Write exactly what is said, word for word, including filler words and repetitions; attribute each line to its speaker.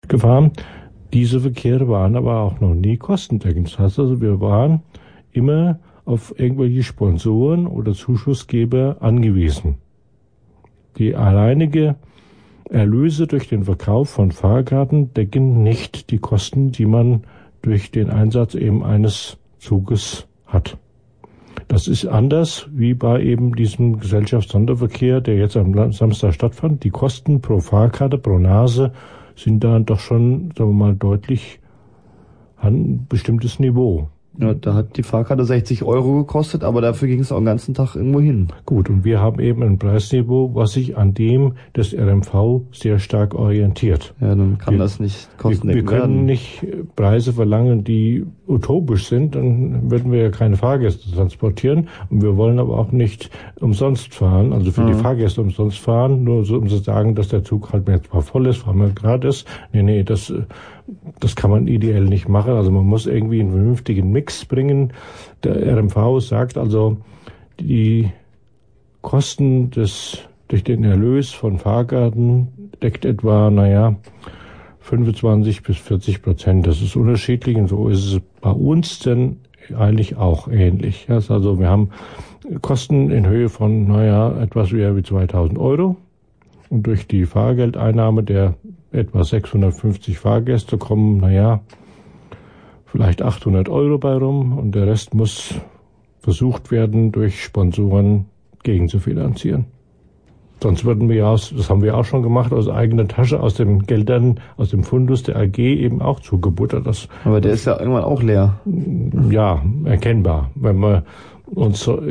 Speaker 1: gefahren. Diese Verkehre waren aber auch noch nie kostendeckend. Das heißt also, wir waren immer auf irgendwelche Sponsoren oder Zuschussgeber angewiesen. Die alleinige Erlöse durch den Verkauf von Fahrkarten decken nicht die Kosten, die man durch den Einsatz eben eines Zuges hat. Das ist anders wie bei eben diesem Gesellschaftssonderverkehr, der jetzt am Samstag stattfand. Die Kosten pro Fahrkarte, pro Nase sind dann doch schon, sagen wir mal, deutlich an ein bestimmtes Niveau.
Speaker 2: Ja, da hat die Fahrkarte sechzig Euro gekostet, aber dafür ging es auch den ganzen Tag irgendwo hin.
Speaker 1: Gut, und wir haben eben ein Preisniveau, was sich an dem des R M V sehr stark orientiert.
Speaker 2: Ja, dann kann
Speaker 1: wir,
Speaker 2: das nicht kostendeckend
Speaker 1: werden. Wir können
Speaker 2: werden.
Speaker 1: nicht Preise verlangen, die utopisch sind, dann würden wir ja keine Fahrgäste transportieren. Und wir wollen aber auch nicht umsonst fahren, also für mhm. die Fahrgäste umsonst fahren, nur so, um zu sagen, dass der Zug halt jetzt mal voll ist, weil man gratis. Nee, nee, das... Das kann man ideell nicht machen. Also man muss irgendwie einen vernünftigen Mix bringen. Der R M V sagt also, die Kosten des, durch den Erlös von Fahrkarten deckt etwa, naja, fünfundzwanzig bis vierzig Prozent. Das ist unterschiedlich und so ist es bei uns denn eigentlich auch ähnlich. Also wir haben Kosten in Höhe von, naja, etwas mehr wie zweitausend Euro. Und durch die Fahrgeldeinnahme der etwa sechshundertfünfzig Fahrgäste kommen, naja, vielleicht achthundert Euro bei rum und der Rest muss versucht werden, durch Sponsoren gegenzufinanzieren. Sonst würden wir ja, aus, das haben wir auch schon gemacht, aus eigener Tasche, aus den Geldern, aus dem Fundus der A G eben auch zugebuttert. Das,
Speaker 2: aber der ist ja irgendwann auch leer.
Speaker 1: Ja, erkennbar. Wenn wir uns so